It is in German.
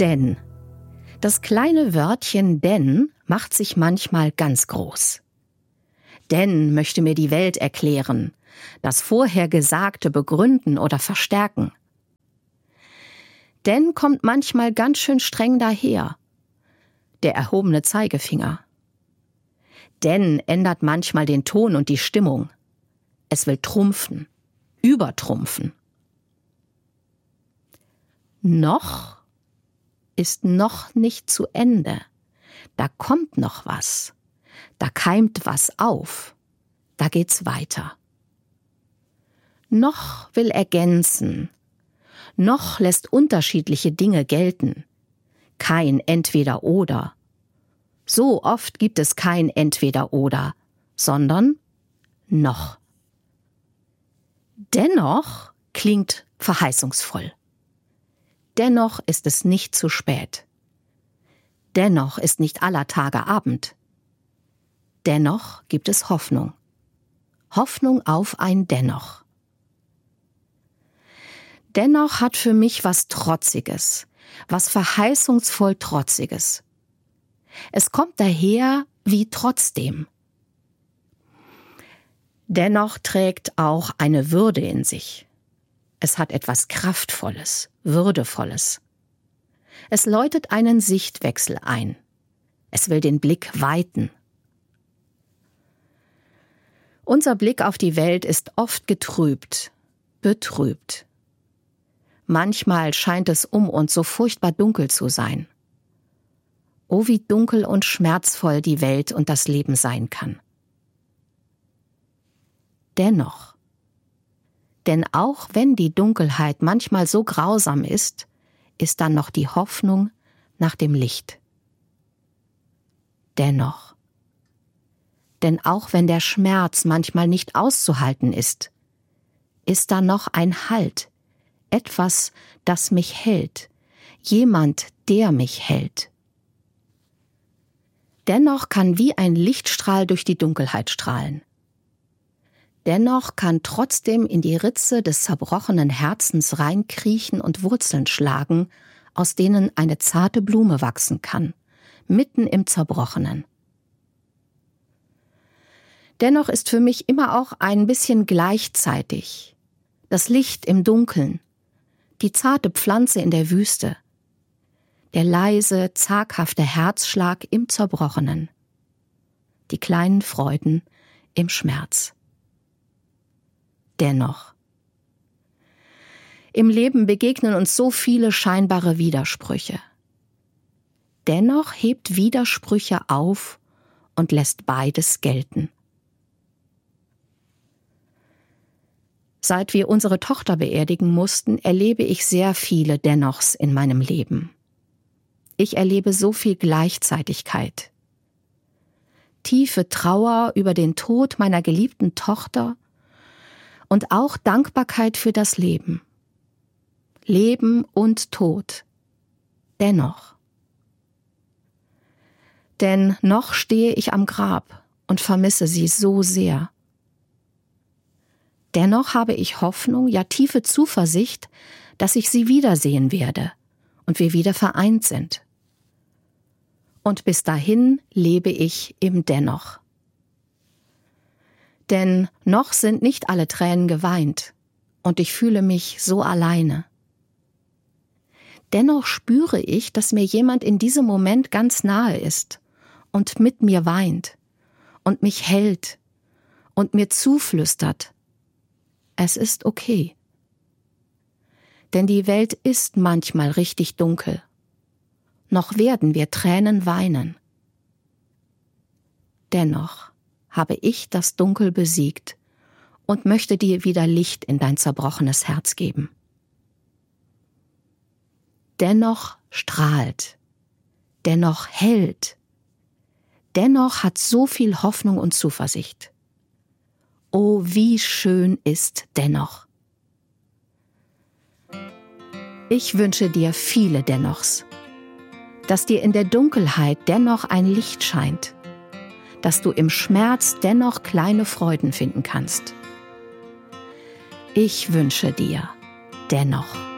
Denn. Das kleine Wörtchen denn macht sich manchmal ganz groß. Denn möchte mir die Welt erklären, das vorher Gesagte begründen oder verstärken. Denn kommt manchmal ganz schön streng daher, der erhobene Zeigefinger. Denn ändert manchmal den Ton und die Stimmung. Es will trumpfen, übertrumpfen. Noch ist noch nicht zu Ende. Da kommt noch was. Da keimt was auf. Da geht's weiter. Noch will ergänzen. Noch lässt unterschiedliche Dinge gelten. Kein Entweder-Oder. So oft gibt es kein Entweder-Oder, sondern noch. Dennoch klingt verheißungsvoll. Dennoch ist es nicht zu spät. Dennoch ist nicht aller Tage Abend. Dennoch gibt es Hoffnung. Hoffnung auf ein Dennoch. Dennoch hat für mich was Trotziges, was verheißungsvoll Trotziges. Es kommt daher wie trotzdem. Dennoch trägt auch eine Würde in sich. Es hat etwas Kraftvolles, Würdevolles. Es läutet einen Sichtwechsel ein. Es will den Blick weiten. Unser Blick auf die Welt ist oft getrübt, betrübt. Manchmal scheint es um uns so furchtbar dunkel zu sein. Oh, wie dunkel und schmerzvoll die Welt und das Leben sein kann. Dennoch. Denn auch wenn die Dunkelheit manchmal so grausam ist dann noch die Hoffnung nach dem Licht. Dennoch. Denn auch wenn der Schmerz manchmal nicht auszuhalten ist da noch ein Halt, etwas, das mich hält, jemand, der mich hält. Dennoch kann wie ein Lichtstrahl durch die Dunkelheit strahlen. Dennoch kann trotzdem in die Ritze des zerbrochenen Herzens reinkriechen und Wurzeln schlagen, aus denen eine zarte Blume wachsen kann, mitten im Zerbrochenen. Dennoch ist für mich immer auch ein bisschen gleichzeitig das Licht im Dunkeln, die zarte Pflanze in der Wüste, der leise, zaghafte Herzschlag im Zerbrochenen, die kleinen Freuden im Schmerz. Dennoch. Im Leben begegnen uns so viele scheinbare Widersprüche. Dennoch hebt Widersprüche auf und lässt beides gelten. Seit wir unsere Tochter beerdigen mussten, erlebe ich sehr viele Dennochs in meinem Leben. Ich erlebe so viel Gleichzeitigkeit. Tiefe Trauer über den Tod meiner geliebten Tochter und auch Dankbarkeit für das Leben. Leben und Tod. Dennoch. Denn noch stehe ich am Grab und vermisse sie so sehr. Dennoch habe ich Hoffnung, ja tiefe Zuversicht, dass ich sie wiedersehen werde und wir wieder vereint sind. Und bis dahin lebe ich im Dennoch. Denn noch sind nicht alle Tränen geweint und ich fühle mich so alleine. Dennoch spüre ich, dass mir jemand in diesem Moment ganz nahe ist und mit mir weint und mich hält und mir zuflüstert: Es ist okay. Denn die Welt ist manchmal richtig dunkel. Noch werden wir Tränen weinen. Dennoch habe ich das Dunkel besiegt und möchte dir wieder Licht in dein zerbrochenes Herz geben. Dennoch strahlt, dennoch hält, dennoch hat so viel Hoffnung und Zuversicht. Oh, wie schön ist dennoch. Ich wünsche dir viele Dennochs, dass dir in der Dunkelheit dennoch ein Licht scheint, dass du im Schmerz dennoch kleine Freuden finden kannst. Ich wünsche dir dennoch.